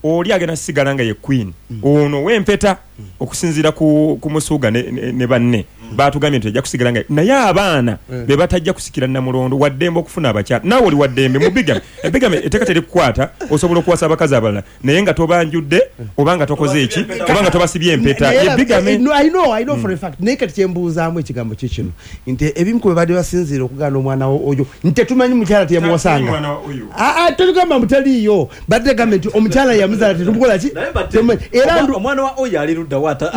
oli agenda sigala nga ye queen ono wempeta okusinzira ku musuga ne banne batugambye nti ajja kusigala nga naye abaana be batajja kusikira Namulondo waddembe okufuna abakyala nawe oli waddembe mu bigame eteka terikukwata osobola okuwasa abakazi abalala naye nga tobanjudde obanga tokoze eki obanga tobasibye empeta ye bigame. I know for a fact naked kyembuuzaamu ekigambo kikino nti ebimu ku badde basinzira okugana omwana oyo nti tumanyi mukyala teyamuwasanga tugamba mutaliyo badde gambe nti omukyala yamuzaala tetumukola ki era omwana wa oyo ali ludda wata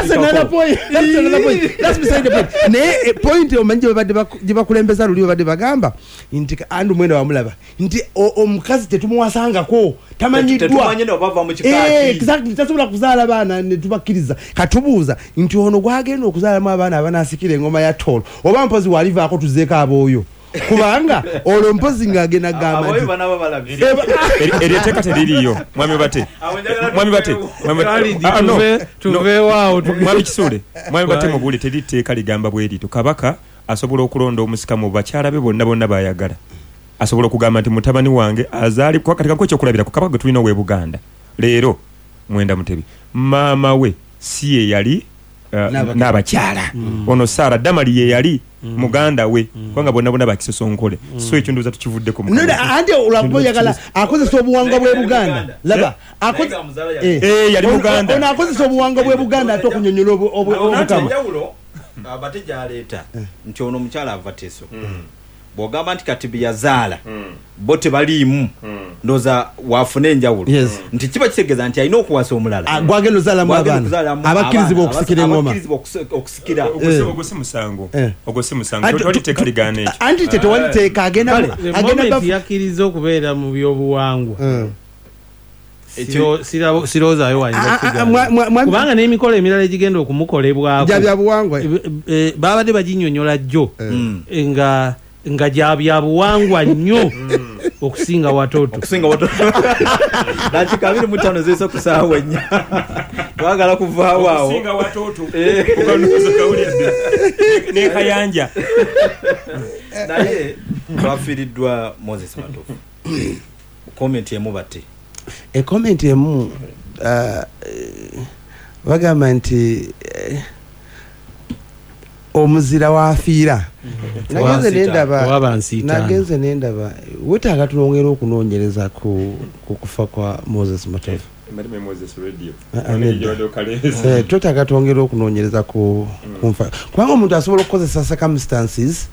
naye point omanyi gye bakulembeza luli badde bagamba nti andu mwenda wamulaba nti omukazi tetumuwasangako tamanyiddwa exactly tasobola kuzaala baana netubakkiriza katubuuza nti ono gwagenda okuzaalamu abaana abanasikira engoma ya tolo oba mpozi walivaako tuzeeko abooyo kubanga olwo mpozi ng'agenda gamba eryeteeka teririyo mwami bate mwami Kisule mwami bate mugule teriteeka ligamba bwerito kabaka asobola okulonda omusika mu bakyala be bonna bayagala asobola okugamba nti mutabani wange azaali kati kako ekyokulabira ku kabaka gwe tulina ow'e Buganda leero Mwenda Mutebi maama we si ye yali n'abakyala ono Sara Damali ye yali muganda we kubanga bonna bakisosonkole so ekyo ndoza tukivuddeko mu andi olaboyagala akozesa obuwanga bw'e Buganda laba yali Buganda ono akozesa obuwanga bw'e Buganda ate okunyonyola obukama abateja aleeta nti ono mukyala avateso bwogamba nti kati byazaala bo tebaliimu ndoza wafuna enjawulo nti kiba kitegeeza nti alina okuwasa omulala gwagenda ozaalamu abaana abakkirizibwa okusikira engoma okusikira ogwo si musango toliteeka ligaana ekyo anti tetewaliteeka agenda yakkiriza okubeera mu byobuwangwa sirowoozayo wayinza kubanga n'emikolo emirala egigenda okumukolebwako byabuwangwa babadde baginyonyola jjo nga byabuwangwa nnyo okusinga watoto nakikabiri mutano zesa kusaawa nnya twagala kuvaawo awo okusinga watoto ukanuza kawulidde nekayanja naye twafiiriddwa Moses Matofu comment emu bate comment emu bagamba nti omuzira wafiira nagenze nendaba wetaaga tulongera okunoonyereza ku kufa kwa Moses Matofu twetaaga twongera okunoonyereza ku nfa kubanga omuntu asobola okukozesa circumstances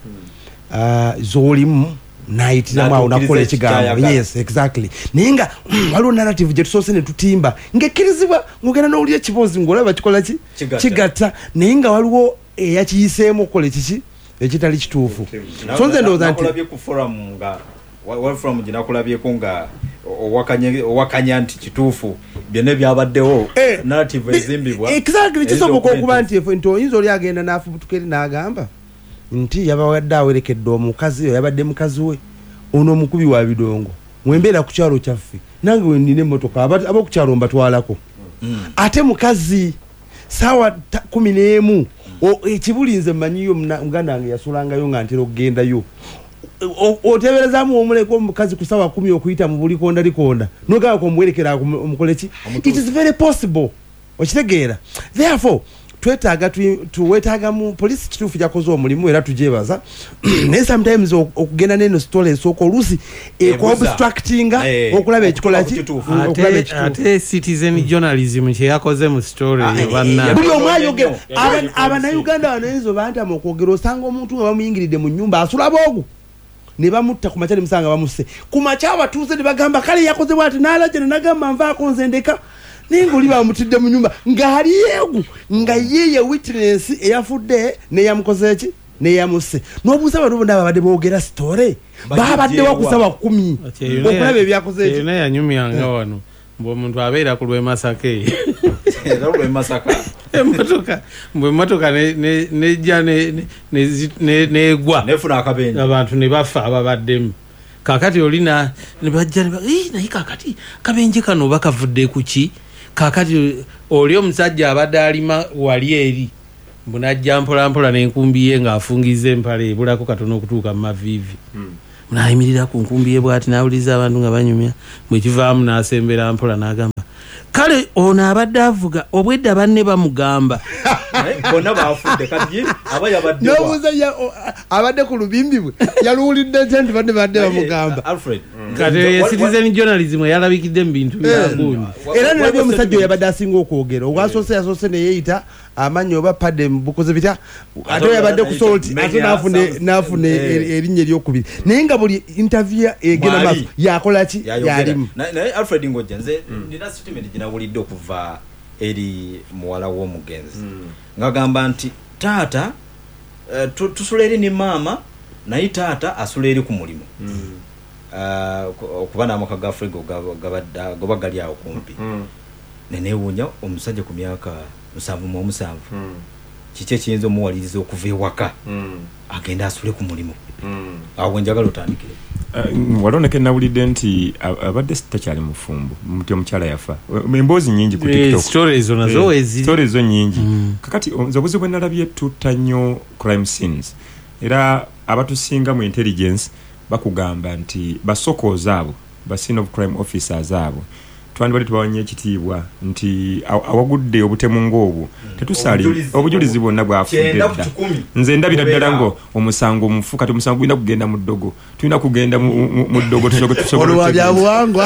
z'olimu nayitiramu awo nakukola ekigambo yes exactly naye nga waliwo narrative gye tusoose ne tutimba ng'ekkirizibwa ng'ogenda n'owulya ekiboozi ng'olaba kikola ki kigatta naye nga waliwo eyakiyiseemu okukola ekiki ekitali kituufu so nze ndowooza nti ku forum nga forum gye nakulabyeko nga owakanya nti kituufu byonna byabaddewo narrative ezimbibwa exactly kisoboka okuba nti oyinza oli agenda n'afubutuka eri n'agamba nti yabawadde awerekedde omukazi yabadde mukazi we ono omukubi wa bidongo mwembeera ku kyalo kyaffe nange we nnina emmotoka ab'okukyalo mbatwalako ate mukazi saawa 11 ekibulinze mmanyiyo muganda wange yasulangayo nga ntera okugendayo oteberezaamu omuleko omukazi ku saawa 10 okuyita mu buli konda likonda nogaba komuwerekera omukoleki it is very possible okitegeera therefore tuwetaagamu polisi kituufu gyakoze omulimu era tujebaza naye sometimes okugenda neno story esooka oluusi ekobstructinga okulaba ekikola ki ate citizen journalism kyeyakoze mu story eyo banna buli omu ayogera abannayuganda banoyinza bantama okwogera osanga omuntu nga bamuyingiridde mu nnyumba asula boogu ne bamutta ku makya ne musanga bamusse ku makya abatuuze ne bagamba kale yakoze bwati n'alajja ne nagamba nvaako nze ndeka ningo liba mutidde mu nyumba nga aliyeegu nga yeye witness eyafudde ne yamukoze eki ne yamuse n'obuuza bano babadde boogera story babadde wakusaba 10 okulaba ebyakoze eki ne yanyumyanga wano omuntu abeera ku lw'Emasaka era lw'Emasaka emmotoka nejja negwa nefuna akabenje abantu ne bafa ababaddemu kakati olina ne bajja naye kakati kabenje kano bakavudde kuki kakati oli omusajja abadde alima wali eri munajja mpolampola n'enkumbi ye ng'afungiza empale ebulako katono okutuuka mu maviivi n'ayimirira ku nkumbi ye bw'ati n'awuliza abantu nga banyumya bwe kivaamu n'asembera mpola n'agamba kale ono abadde avuga obwedda banne bamugamba bonna bafudde kati aba yabadde nobuuza abadde ku lubimbi bwe yaluwulidde nti banne badde bamugamba Alfred kati citizen journalism yalabikidde mu bintu byagundi era nalabye omusajja oyo yabadde asinga okwogera ogwasoose yasoose neyeeyita amannya oba padde bukoze bitya ate yabadde ku solti ate nafuna erinnya eryokubiri naye nga buli interview egenda maaso yakolaki yalimu naye Alfred ngojja nze nina statement ginawulidde okuva eri muwala w'omugenzi ngagamba nti taata tusula eri ne maama naye taata asula eri ku mulimu okuba n'amaka ga Africa goba gali awo kumpi neneewuunya omusajja ku myaka 7 kiki ekiyinza omuwaliriza okuva ewaka agenda asule ku mulimu awo njagala otandikire waloneka nawulidde nti abadde takyali mufumbo muti omukyala yafa emboozi nyingi ku TikTok stories zo nyingi kakati nze obuzibu nalabye tutta nnyo crime scenes era abatusinga mu intelligence bakugamba nti basokooza abo ba scene of crime officers abo twandibadde tubawanya ekitiibwa nti awagudde obutemu ng'obwo tetusaali obujulizi bwonna bwafudde dda nze ndabira ddala ngo omusango omufu kati omusango gulina kugenda mu ddogo tulina kugenda mu ddogo olwa byabuwangwa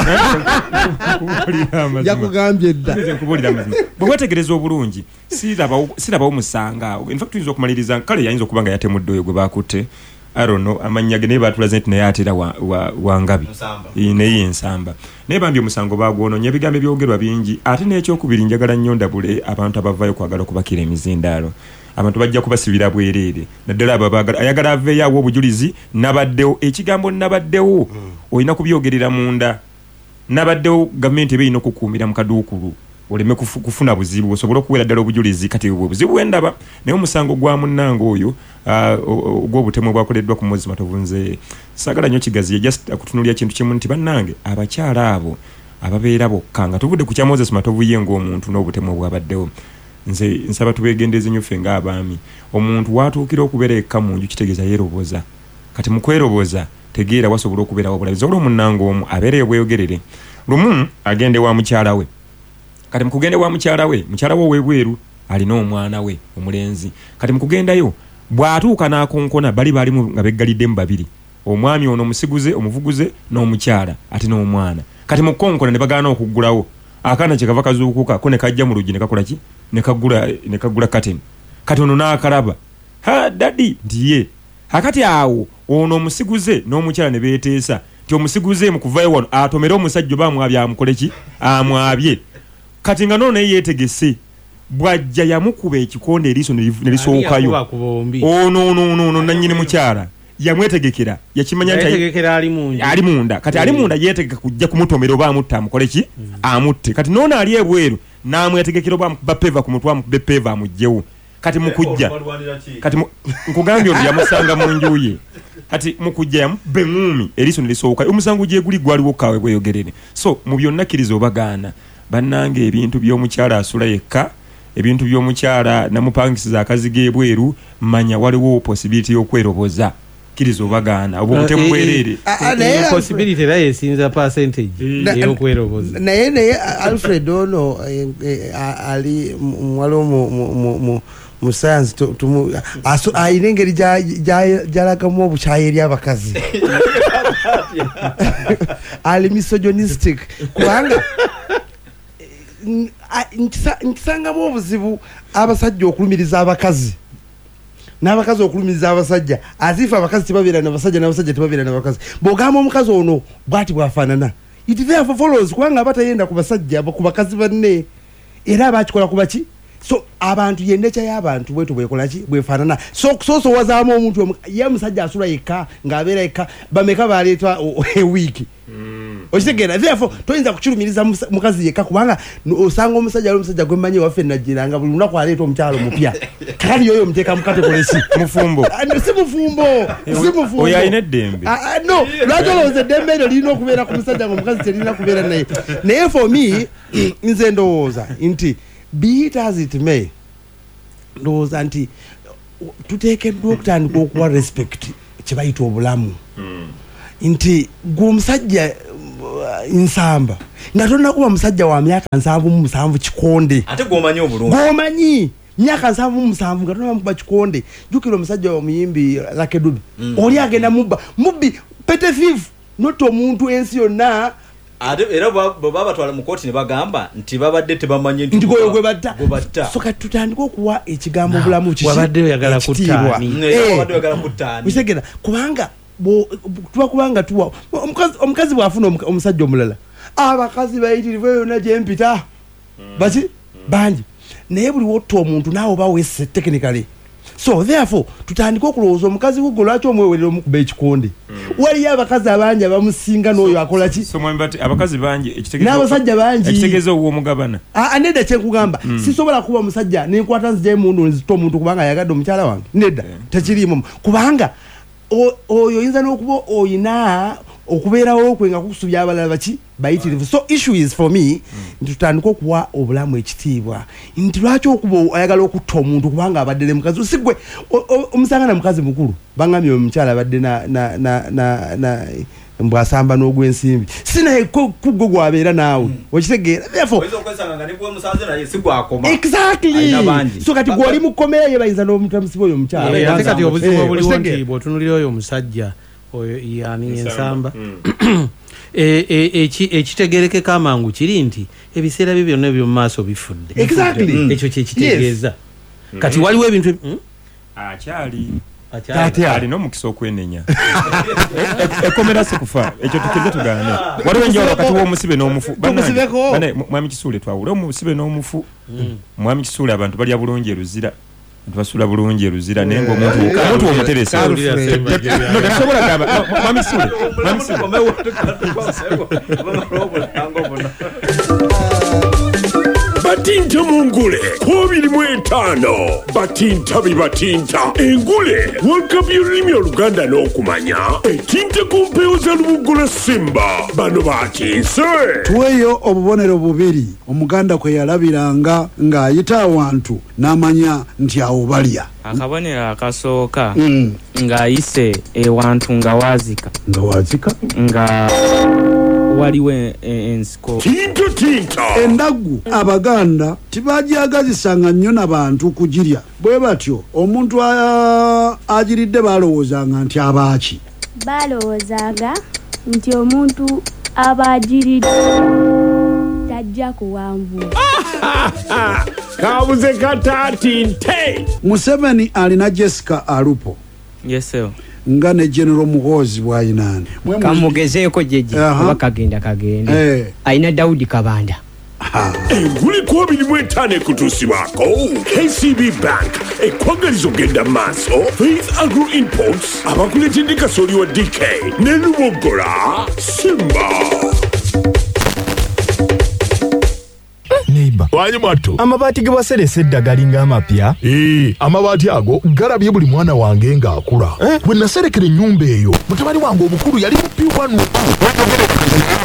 yakugambye dda bwe wetegereza obulungi sirabawo musanga in fact tuyinza okumaliriza kale yayinza okuba nga yatemudde oyo gwe bakutte arono amanya ge naye batulaze nti naye atera wangabi naye ensamba naye bambi omusango bagwononya ebigambo ebyogerwa bingi ate n'ekyokubiri njagala nnyo ndabule abantu abavayo kwagala okubakira emizindaalo abantu bajja kubasibira bwereere naddala abo ayagala aveeyo awo obujulizi nabaddewo ekigambo nabaddewo olina kubyogerera munda nabaddewo gavumenti eba erina okukuumira mu kaduukulu oleme kufuna buzibu osobola okuwera ddala obujulizi kati obuzibu bwendaba naye omusango gwa munnanga oyo ogw'obutemu obwakoleddwa ku Moses Matovu nze saagala nnyo kigaziye just akutunulira kintu kimu nti bannange abakyala abo ababeera bokka nga tuvudde ku kya Moses Matovu ye ng'omuntu n'obutemu obwabaddewo nze nsaba tubeegendeeze nnyo ffe ng'abaami omuntu watuukira okubeera ekka mu nju kitegeeza yeeroboza kati mu kweroboza tegeera wasobola okubeerawo obulabizi olwo munnanga omu abeereyo bweyogerere lumu agende wa mukyala we kati mukugenda wa mukyala we ow'ebweru alina omwana we omulenzi kati mukugendayo bw'atuuka n'akonkona balimu nga beggaliddemu babiri omwami ono omusiguze omuvuguze n'omukyala ate n'omwana kati mukonkona ne bagaana okuggulawo akaana kyekava kazuukuka ko ne kajja mu luggi ne kakola ki ne kagula kateni kati ono n'akalaba dadi nti ye akati awo ono omusiguze n'omukyala ne beeteesa ti omusiguze mu kuvayo wano atomere omusajja oba amwabye amukole ki amwabye kati nga nono yeetegese bwajja yamukuba ekikonde eriiso ne lisookayo ono nannyini mukyala yamwetegekera yakimanya nti ali munda kati ali munda yeetegeka kujja kumutomera oba amutta amukole ki amutte kati nono ali ebweru n'amwetegekera oba amukuba peva ku mutwe amukube peva amugjewo kati mukujja kati nkugambye ono yamusanga mu nju ye kati mukujja yamubbe ngumi eriiso ne lisookayo omusango gye guli gwaliwo kawe bweyogerere so mu byonna kkiriza obagaana bannange ebintu by'omukyala asula yekka ebintu by'omukyala namupangisiza akaziga ebweru manya waliwo possibility y'okweroboza kkiriza obagaana obwo butemu bwereere possibility era yesinza percentage ey'okweroboza naye Alfred ono ali mwalo mu science ayina engeri gyalagamu obukyayi eri abakazi ali misogynistic kubanga nkisangamu obuzibu abasajja okulumiriza abakazi n'abakazi okulumiriza abasajja azifa abakazi tebabeera n'abasajja n'abasajja tebabeera n'abakazi bw'ogamba omukazi ono bw'ati bw'afaanana it therefore follows kubanga aba tayenda ku basajja ku bakazi banne era abakikola kubaki so abantu yennecha y'abantu bwetu bwekolaki bwefaanana so wazaamu omuntu ye omusajja asula yekka ng'abeera yekka bameka baleetwa ewiiki okitegeera therefore toyinza kukirumiriza mukazi yekka kubanga osanga omusajja ali omusajja gwe mmanyi waffe najjiranga buli lunaku aleeta omukyalo omupya kakati yoyo omuteeka mu kategolesi mufumbo si mufumbo oyo alina eddembe no lwaki olowooza eddembe eryo lirina okubeera ku musajja nga omukazi terina kubeera naye for me nze ndowooza nti be it as it may ndowooza nti tuteekeddwa okutandika okuwa respect kye bayita obulamu nti gwe omusajja nsamba nga tonna kuba musajja wa myaka 7 kikonde ate gomanyi obulungi gomanyi myaka 7 nga tonna mukuba kikonde jukira omusajja wa muyimbi Lakedubi oli agenda mubbi pete fifu not omuntu ensi yonna ate era baba batwala mu kooti ne bagamba nti babadde tebamanyi nti gwe batta so katutandika okuwa ekigambo bulamu wabadde oyagala kutaani usegera kubanga kubanga tuwa omukazi bwafuna omusajja omulala abakazi bayitirivu yonna gyempita baki bangi naye buli wotta omuntu naawe bawese technically so therefore tutandika okulowooza omukazi gugwo lwaki omwewerera omukuba ekikonde waliyo abakazi abangi abamusinga n'oyo akola ki abakazi bangi n'abasajja bangi ekitegeeza ow'omugabana nedda kyenkugamba sisobola kuba musajja nenkwata nzija emundu nzita omuntu kubanga ayagadde omukyala wange nedda tekiriimu kubanga oyo oyinza n'okuba oyina okubeerawo kwe nga kukusubya abalala baki bayitirivu so issue is for me ntutandika okuwa obulamu ekitiibwa nti lwaki okuba ayagala okutta omuntu kubanga abadde ne mukazi sigwe omusanga na mukazi mukulu bangambye omukyala abadde na mbwasamba n'ogwensimbi sinaye kuggo gwabeera naawe okitegeera exactly so kati gwoli mukomera ye bayinza n'omutamusiba oyo omukyala ate kati obuzibu obuliwo nti bw'otunulira oyo omusajja oyo yani ensamba ekitegerekeka amangu kiri nti ebiseera bye byonna eby'omu maaso bifudde ekyo kyekitegeeza kati waliwo ebintu alina omukisa okwenenya ekomera sikufa ekyo tukirize tugaane waliwo enjawulo wakati w'omusibe n'omufu mwami Kisuule twawula omusibe n'omufu mwami Kisuule abantu balya bulungi eruzira tubasula bulungi eruzira naye ng'omuntu omuteresa tosobola gamba mwami Kisuule batinta mungule 25 batinta bibatinta engule World y'olulimi oluganda n'okumanya etinta ku mpewo za Lubugula Simba bano bakinse tuweyo obubonero bubiri omuganda kwe yalabiranga ng'ayita awantu n'amanya nti awo balya akabonero akasooka ng'ayise ewantu nga wazika nga waliwo ensiko tinta endagu abaganda tibajagazisanga nnyo n'abantu kugirya bwe batyo omuntu agiridde balowoozanga nti abaaki balowoozanga nti omuntu abagiridde tajja kuwangula kabuze katatinte Museveni alina Jessica Alupo yeso nga ne General Muhoozi bwayinaani kamugezeeko jeje bakagenda ayina Daudi Kabanda enguli 25 ekutuusibwako KCB Bank ekwagaliza ogenda maaso Faith Agro Imports abakuletedde kasooli wa DK ne Lubogola Simba neighbor wanyi mwattu amabaati ge waseresa eddagali ng'amapya amabaati ago galabye buli mwana wange ng'akula bwe naserekera ennyumba eyo mutabani wange omukulu yali mupi wanu